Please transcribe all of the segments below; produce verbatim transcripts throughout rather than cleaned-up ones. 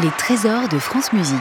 Les trésors de France Musique.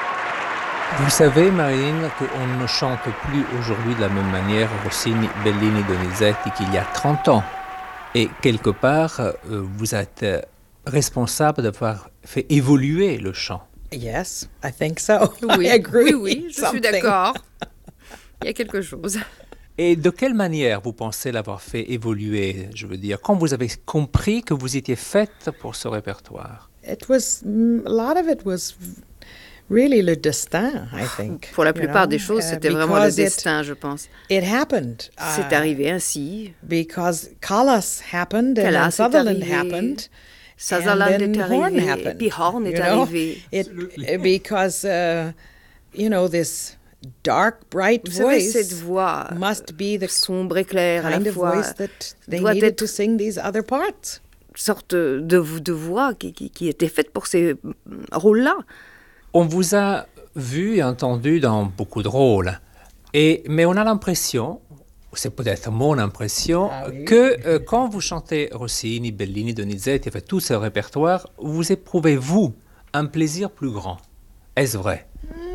Vous savez, Marine, qu'on ne chante plus aujourd'hui de la même manière Rossini, Bellini, Donizetti qu'il y a trente ans. Et quelque part, vous êtes responsable d'avoir fait évoluer le chant. Yes, I think so. Oui, I agree. oui, oui, je suis d'accord. Il y a quelque chose. Et de quelle manière vous pensez l'avoir fait évoluer? Je veux dire, quand vous avez compris que vous étiez faite pour ce répertoire? It was, a lot of it was really le destin, I think. Pour la plupart you know? des choses, Uh, c'était vraiment le because it- destin, je pense. It happened. C'est uh, arrivé ainsi. Because Callas happened and then Callas est Sutherland arrivé, happened. Sutherland and then est Horn arrivé, happened. puis Horn est you know? arrivé. It, because, uh, you know, this dark, bright Vous savez, voice cette voix must be the sombre et claire à kind la of fois, voice that they doit needed être to sing these other parts. sorte de, de voix qui, qui, qui était faite pour ces rôles-là. On vous a vu et entendu dans beaucoup de rôles, et, mais on a l'impression, c'est peut-être mon impression, Ah oui. que euh, quand vous chantez Rossini, Bellini, Donizetti, fait tout ce répertoire, vous éprouvez, vous, un plaisir plus grand. Est-ce vrai?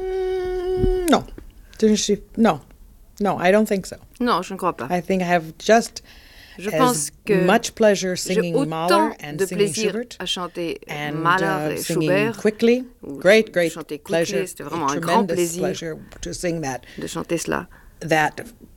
Mm, no. Je suis- No. No, I don't think so. Non, je ne crois pas. I think I have just Je as pense que much pleasure j'ai singing autant Mahler and de singing plaisir Schubert à chanter and Mahler uh, et singing Schubert, quickly. ou Great, great chanter quickly, pleasure. c'était vraiment un grand Tremendous plaisir. pleasure to sing that de chanter cela. that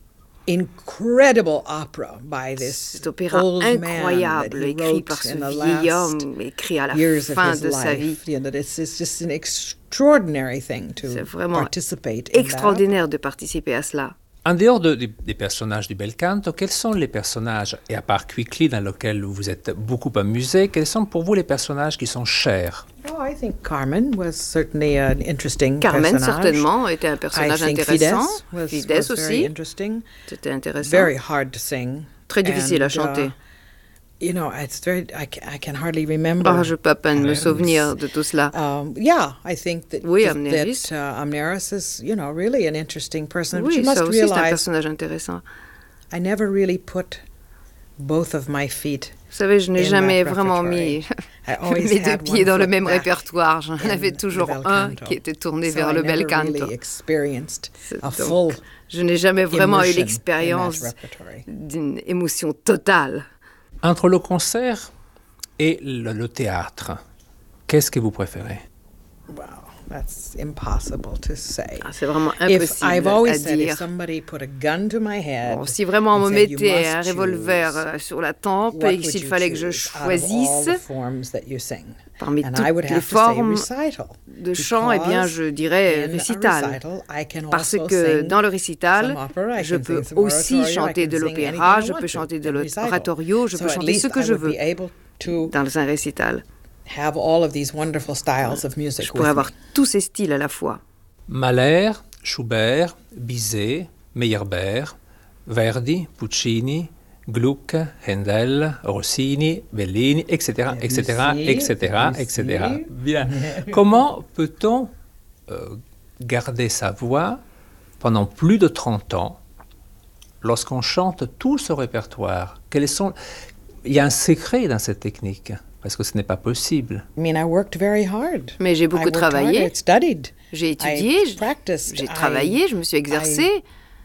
incredible opera by this Cet opéra old man incroyable that he écrit wrote par ce in the vieil last homme, écrit à la years of fin his de sa vie. life. You know, that it's, it's just an extraordinary thing to C'est vraiment participate in that. extraordinaire de participer à cela. En dehors de- des- des personnages du bel canto, quels sont les personnages, et à part Quickly, dans lequel vous vous êtes beaucoup amusé, quels sont pour vous les personnages qui sont chers? Oh, I think Carmen was certainly an interesting Carmen, personnage. certainement, était un personnage I think intéressant. Fides was, Fides was very aussi, interesting. c'était intéressant. Very hard to sing. Très difficile à And, chanter. uh, you know, it's very. I, ca- I can hardly remember. Oh, je peux à peine me souvenir de tout cela. Um, yeah, I think that, Oui, that, Amneris. that uh, Amneris is, you know, really an interesting person. But Oui, you ça must aussi, c'est un realize personnage intéressant. I never really put both of my feet. Vous savez, je n'ai in jamais that vraiment repertory. mis I always mes deux had pieds one dans le foot même back répertoire. J'en in avais the toujours bel un canto. qui était tourné So vers I le bel never canto. really experienced C'est a donc, full je n'ai jamais vraiment eu immersion in l'expérience that repertory. d'une émotion totale. Entre le concert et le, le théâtre, qu'est-ce que vous préférez? Wow, that's impossible to say. Ah, c'est vraiment If I've impossible always à said, if dire. somebody put a gun to my head, Bon, si vraiment on me and said, "You mettait must un revolver choose, euh, sur la tempe what et would s'il you fallait que je choose out of all choisisse the forms that you sing?" parmi And toutes I would les have to say formes recital. de chant, eh bien, je dirais in a récital. recital, I can Parce also que sing dans le récital, some opera, I je can peux sing some aussi oratorio, I chanter can de sing l'opéra, anything I je want peux to chanter de in recital. l'oratorio, je So peux at chanter least ce que I je would veux be able to dans un récital. have all of these wonderful styles of music Je with pourrais avoir me. tous ces styles à la fois. Mahler, Schubert, Bizet, Meyerbeer, Verdi, Puccini, Gluck, Handel, Rossini, Bellini, et cetera, et cetera, et cetera, et cetera. Bien. Comment peut-on euh, garder sa voix pendant plus de trente ans lorsqu'on chante tout ce répertoire? Quels sont... Il y a un secret dans cette technique, parce que ce n'est pas possible. I mean, I worked very hard. Mais j'ai I beaucoup worked hard, travaillé. I studied. J'ai I étudié, j- practiced. j'ai I travaillé, je me suis exercée.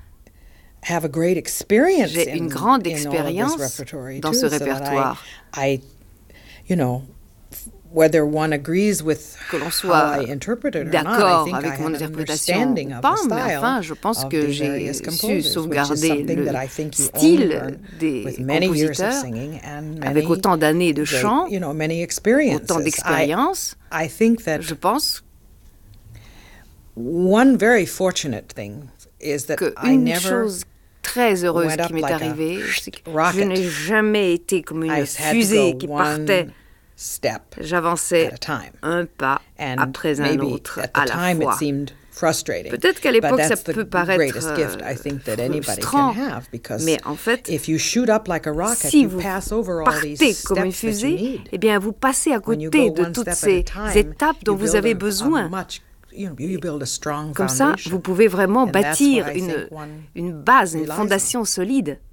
have a great experience J'ai in- une grande in all of this expérience repertory dans too, ce so that I- répertoire. I, you know, whether one agrees with Que l'on how soit I interpret it or not, I d'accord think I avec have mon an interprétation understanding ou of pas, the mais style enfin, je pense of que the j'ai various su composers, which is sauvegarder something le that I think you only style learn des with many years of compositeurs, singing and many avec autant d'années de great, chant, you know, many experiences. autant d'expérience. I, I think that Je pense one very fortunate thing is that que I une never chose très heureuse went up qui m'est like a arrivée, c'est que je rocket. n'ai jamais été comme une I had fusée to qui go partait. one step J'avançais at a time. un pas And après un maybe autre at à the la time fois. it seemed frustrating. Peut-être qu'à But l'époque, ça that's the peut paraître greatest gift I think that euh, anybody frustrant. can have, because Mais en fait, if you shoot up like a rocket, si you vous pass over all partez these comme une steps that you fusée, need. eh bien, vous passez à When you côté go de one toutes step at a ces time, étapes dont you vous build avez a- a besoin. much- you know, you build a strong Comme ça, foundation. vous pouvez vraiment And that's bâtir what I une, think one une base, une relies on. fondation solide.